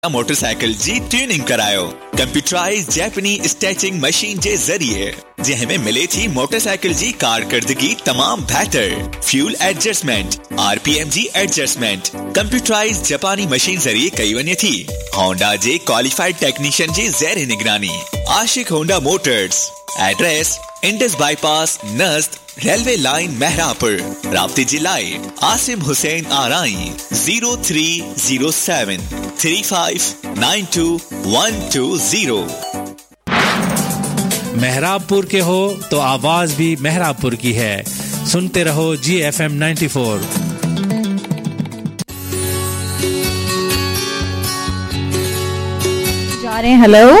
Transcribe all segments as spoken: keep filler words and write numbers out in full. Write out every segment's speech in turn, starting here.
Motorcycle जी tuning करायो computerise Japanese stretching machine जे जरिए जंहिं में मिले थी मोटरसाइकिल जी कारकर्दगी तमाम बेहतर फ्यूल एडजस्टमेंट आरपीएम जी एडजस्टमेंट कंप्यूटराइज जापानी मशीन जरिए कई वने थी होंडा जे क्वालिफाइड टेक्नीशियन जी ज़ेर निगरानी आशिक Honda Motors address Indus bypass नज़द railway line Mehrabpur राब्ते जिलाए Asim Hussain आराई zero three zero seven three five nine to one two zero. मेहराबपुर के हो तो आवाज भी मेहराबपुर की है। सुनते रहो जी एफ एम नाइन्टी फोर। जा रहे हैं। हेलो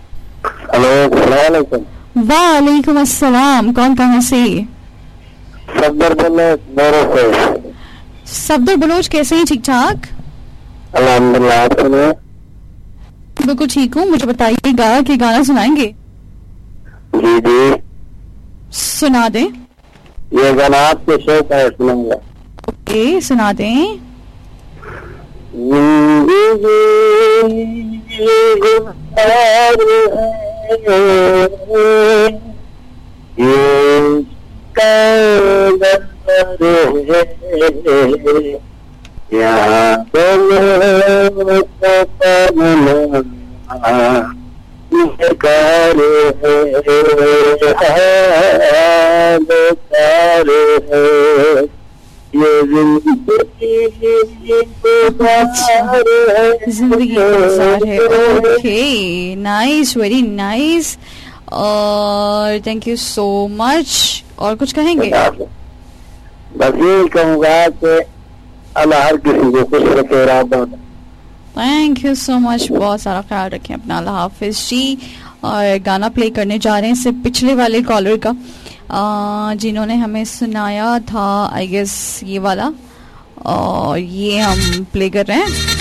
हेलो वालेकुम अस्सलाम। कौन कहाँ से? सफदर बलोच से। सफदर बलोच कैसे हैं? ठीक ठाक अल्हम्दुलिल्लाह। आप सुनिए? बिल्कुल ठीक हूँ। मुझे बताइएगा कि गाना सुनाएंगे? जी जी सुना दें। ये गाना आपके शो का है, सुनाऊंगा। ओके सुना दें। जिंदगी है। ओके नाइस, वेरी नाइस और थैंक यू सो मच। और कुछ कहेंगे? बस यही कहूँगा कि अल्लाह हर किसी को खुश रखे। Thank you so much. बहुत सारा ख्याल रखें अपना। अल्लाह हाफिज जी। और गाना प्ले करने जा रहे हैं इससे पिछले वाले कॉलर का जिन्होंने हमें सुनाया था आई गेस ये वाला, और ये हम प्ले कर रहे हैं।